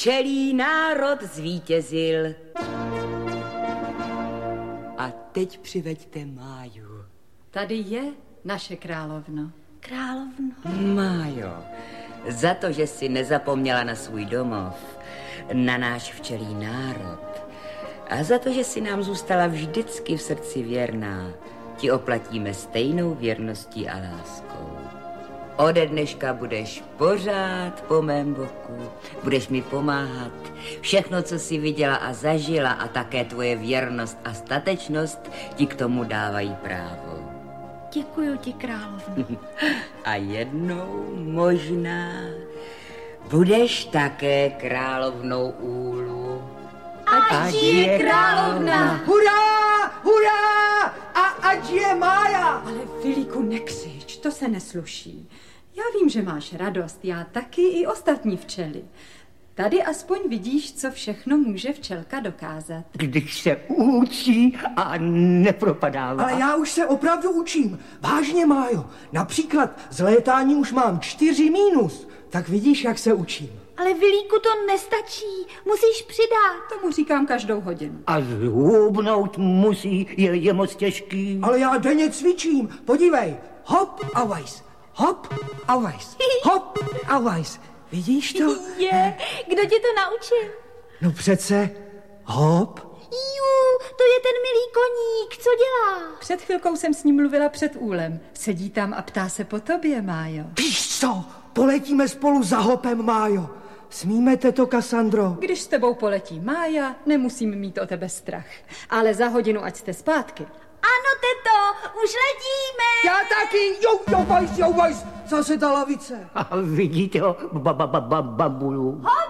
Včelí národ zvítězil. A teď přiveďte Máju. Tady je naše královno. Královno. Májo, za to, že jsi nezapomněla na svůj domov, na náš včelí národ a za to, že jsi nám zůstala vždycky v srdci věrná, ti oplatíme stejnou věrností a láskou. Ode dneška budeš pořád po mém boku, budeš mi pomáhat. Všechno, co jsi viděla a zažila a také tvoje věrnost a statečnost ti k tomu dávají právo. Děkuju ti, královno. A jednou možná budeš také královnou Úlu. Ať je královna! Hurá! Hurá! A ať je Mája! Ale Filíku, nekřič, to se nesluší. Já vím, že máš radost, já taky i ostatní včely. Tady aspoň vidíš, co všechno může včelka dokázat. Když se učí a nepropadává. Ale já už se opravdu učím. Vážně, Májo. Například z létání už mám 4 mínus. Tak vidíš, jak se učím. Ale Vilíku, to nestačí. Musíš přidat. Tomu říkám každou hodinu. A zhubnout musí, je moc těžký. Ale já denně cvičím. Podívej. Hop a vajs. Hop a vajs. Hop a vajs. Vidíš to? Je, kdo tě to naučil? No přece hop. To je ten milý koník, co dělá? Před chvilkou jsem s ním mluvila před úlem. Sedí tam a ptá se po tobě, Májo. Víš co? Poletíme spolu za hopem, Májo. Smíme, teto Kassandro? Když s tebou poletí Mája, nemusím mít o tebe strach. Ale za hodinu, ať jste zpátky. Ano, teto, už letíme. Já taky. Jo, vajs. Zase ta lavice. A vidíte ho, babulu. Hop!